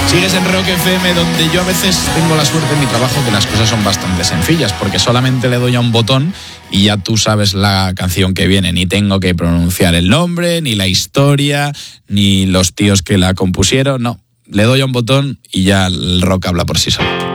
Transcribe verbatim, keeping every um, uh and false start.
Sigues en Rock F M, donde yo a veces tengo la suerte en mi trabajo que las cosas son bastante sencillas, porque solamente le doy a un botón y ya tú sabes la canción que viene. Ni tengo que pronunciar el nombre, ni la historia, ni los tíos que la compusieron. No, le doy a un botón y ya el rock habla por sí solo.